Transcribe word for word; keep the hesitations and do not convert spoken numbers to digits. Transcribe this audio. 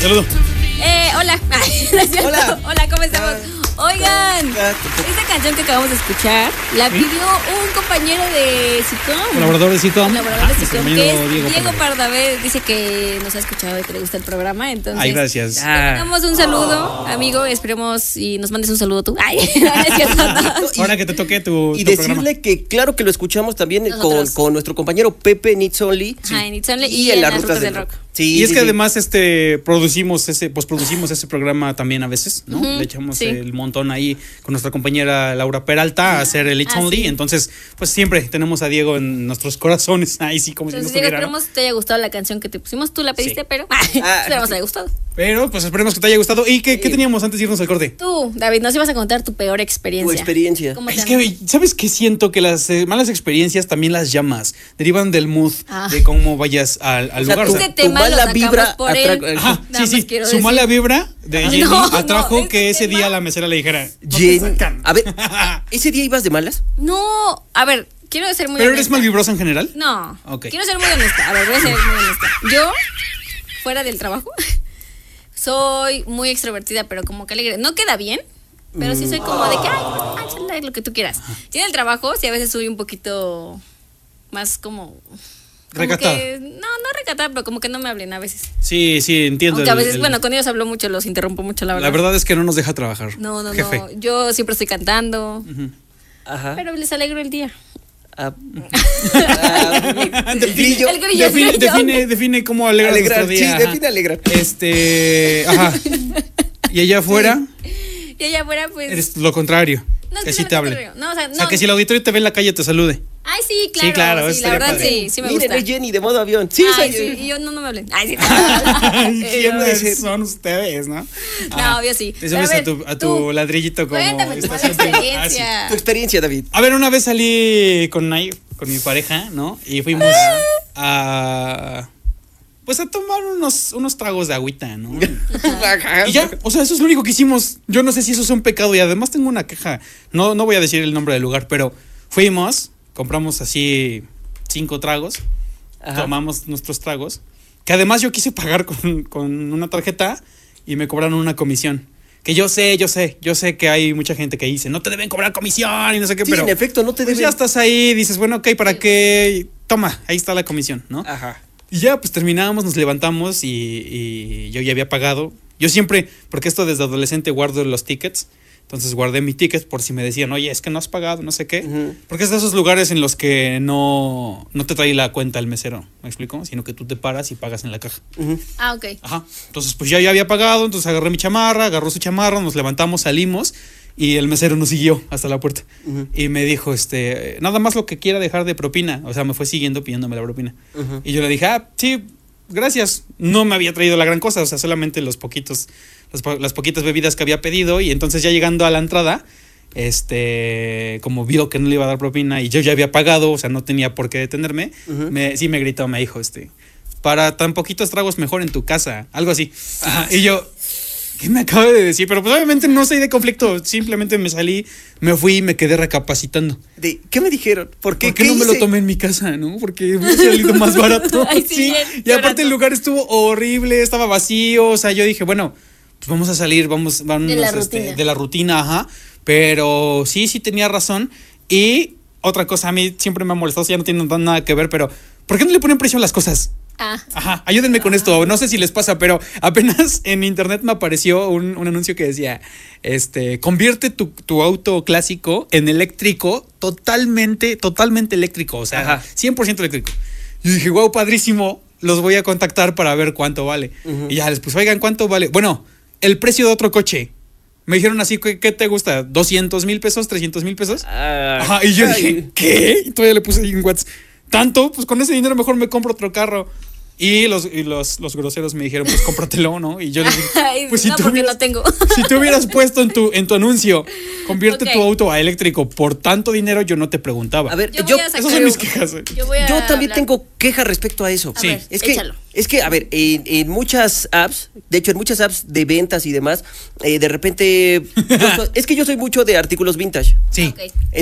Saludo. Eh, hola. Hola. Hola, ¿cómo estamos? Oigan, esta canción que acabamos de escuchar la pidió un compañero de SICOM. Colaborador de SICOM. Colaborador de Ah, SICOM, nuestro que es amigo Diego, Diego Pardavé. Dice que nos ha escuchado y que le gusta el programa. Entonces, Ay, gracias. le damos un saludo, amigo. Esperemos y nos mandes un saludo tú. Ay, no es cierto, no. Ahora que te toque tu, Y tu decirle programa. que claro que lo escuchamos también con, Nosotros. con nuestro compañero Pepe Needs Only. Ajá, en It's Only Y, y en en las las rutas rutas del del rock. rock. Sí, Y es sí, que sí. además este producimos ese, pues producimos ese programa también a veces, ¿no? Ujú, Le echamos sí. el montón ahí con nuestra compañera Laura Peralta a hacer el It's Ah, Only. sí. Entonces, pues siempre tenemos a Diego en nuestros corazones. Ahí sí, como Entonces, si no Diego, estuviera, ¿no? esperemos te haya gustado la canción que te pusimos. Tú la pediste, Sí. pero Ah, esperemos sí. te haya gustado. Pero pues esperemos que te haya gustado. ¿Y qué, Sí. qué teníamos antes de irnos al corte? Tú, David, nos ibas a contar tu peor experiencia. Tu experiencia. ¿Cómo te Es han- que, ¿sabes qué? Siento que las eh, malas experiencias también las llamas. Derivan del mood, Ah. de cómo vayas al, al O sea, lugar. tú- o sea, Este tema tu lo mala sacamos vibra por atra- él. Ajá, Nada sí, más sí. quiero Su decir. mala vibra de Jenny No, no, atrajo este que ese tema- día la mesera le dijera: "No te Jen, sacan". a ver, ¿ese día ibas de malas? No, a ver, quiero ser muy ¿Pero eres honesta. malvibrosa en general? No, Ok. quiero ser muy honesta. A ver, voy a ser muy honesta. Yo, fuera del trabajo, soy muy extrovertida, pero como que alegre. No queda bien, pero sí soy como de que, ay, ay, chale, lo que tú quieras. Sí, en el trabajo, sí, a veces soy un poquito más como... como Recatada. que- no, no recatada, pero como que no me hablen a veces. Sí, sí, entiendo. Aunque a el- veces, el- bueno, con ellos hablo mucho, los interrumpo mucho, la verdad. La verdad es que no nos deja trabajar. No, no, jefe. no. Yo siempre estoy cantando, Ajá. pero les alegro el día. Ah, ah, del grillo. El grillo, el Define, grillo. define, define cómo alegras Alegrar, nuestro día. sí, ajá. define alegrar. Este, ajá. Y allá afuera Y allá afuera, pues... eres lo contrario. No, es que que sí no te me hable. cotorreo. No, o sea, O sea, no. que si el auditorio te ve en la calle te salude. Ay, sí, claro. Sí, claro, eso Sí, la estaría verdad, padre. sí, sí me Miren, gusta. es Jenny de modo avión. Sí, Ay, soy- sí, y yo no, no me hablen. Ay, sí. Ay, Eh, ¿quiénes no. son ustedes, no? No, obvio sí. Te Pero a subes a ver, tu, a tu tú, ladrillito como Cuéntame tu mala estación de- experiencia. Ah, Tu experiencia, David. sí. A ver, una vez salí con Nay, con mi pareja, ¿no? Y fuimos a... Pues a tomar unos, unos tragos de agüita, ¿no? Ajá. Y ya, o sea, eso es lo único que hicimos. Yo no sé si eso es un pecado y además tengo una queja. No, no voy a decir el nombre del lugar, pero fuimos, compramos así cinco tragos, Ajá. tomamos nuestros tragos, que además yo quise pagar con, con una tarjeta y me cobraron una comisión. Que yo sé, yo sé, yo sé que hay mucha gente que dice, no te deben cobrar comisión y no sé qué, Sí, pero en efecto, no te pues deben. ya estás ahí, dices, bueno, ok, ¿para qué? Toma, ahí está la comisión, ¿no? Ajá. Y ya, pues terminamos, nos levantamos y, y yo ya había pagado. Yo siempre, porque esto desde adolescente guardo los tickets, entonces guardé mi ticket por si me decían, oye, es que no has pagado, no sé qué. Ujú. Porque es de esos lugares en los que no, no te trae la cuenta el mesero, ¿me explico? Sino que tú te paras y pagas en la caja. Ujú. Ah, ok. Ajá. Entonces, pues ya, ya había pagado, entonces agarré mi chamarra, agarró su chamarra, nos levantamos, salimos y el mesero nos siguió hasta la puerta. Ujú. Y me dijo, este, nada más lo que quiera dejar de propina. O sea, me fue siguiendo pidiéndome la propina. Ujú. Y yo le dije, ah, sí, gracias. No me había traído la gran cosa, o sea, solamente los poquitos, los po- las poquitas bebidas que había pedido. Y entonces ya llegando a la entrada, este, como vio que no le iba a dar propina y yo ya había pagado, o sea, no tenía por qué detenerme, Ujú. me, sí me gritó, me dijo, este, para tan poquitos tragos mejor en tu casa, algo así. Ajá, y yo, ¿qué me acaba de decir? Pero pues obviamente no soy de conflicto, simplemente me salí, me fui y me quedé recapacitando. De, ¿qué me dijeron? ¿Por qué, ¿Por qué no me lo hice? tomé en mi casa, no? Porque me ha salido más barato. Ay, sí, bien, Y aparte llorando. el lugar estuvo horrible, estaba vacío, o sea, yo dije, bueno, pues vamos a salir, vamos, vamos De la este, rutina. de la rutina, ajá. Pero sí, sí tenía razón. Y otra cosa, a mí siempre me ha molestado, ya no tiene nada que ver, pero ¿por qué no le ponen precio a las cosas? Ah, Ajá, ayúdenme con esto, no sé si les pasa, pero apenas en internet me apareció un, un anuncio que decía, este, convierte tu, tu auto clásico en eléctrico, totalmente, totalmente eléctrico, o sea, Ajá. cien por ciento eléctrico. Y dije, wow, padrísimo, los voy a contactar para ver cuánto vale. Ujú. Y ya les puse, oigan, ¿cuánto vale? Bueno, el precio de otro coche. Me dijeron así, ¿qué, qué te gusta? ¿doscientos mil pesos? ¿trescientos mil pesos? Ah, Ajá, y yo ay. dije, ¿qué? Y todavía le puse ahí en WhatsApp. ¿Tanto? Pues con ese dinero mejor me compro otro carro. Y los, y los, los groseros me dijeron, pues cómpratelo, ¿no? Y yo les dije, Ay, pues si no, tú porque hubieras, no tengo. si tú hubieras puesto en tu, en tu anuncio, convierte Ok. tu auto a eléctrico por tanto dinero, yo no te preguntaba. A ver, Yo yo, voy a esas sacar son mis un- quejas. eh. Yo, voy a yo también hablar. tengo queja respecto a eso. A Sí. ver, Es que, échalo. es que, a ver, en, en muchas apps, de hecho, en muchas apps de ventas y demás, eh, de repente, yo soy- es que yo soy mucho de artículos vintage. Sí. Ok.